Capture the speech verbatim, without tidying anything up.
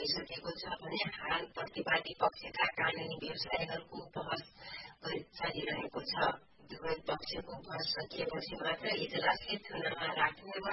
भइसकेको छ भने हाल प्रतिवादी पक्षका कानूनी व्यवसायीहरूको बहस चलिरहेको छ। दुवै पक्षको बहस सकिएपछि मात्र इजलासले थुनामा राख्ने वा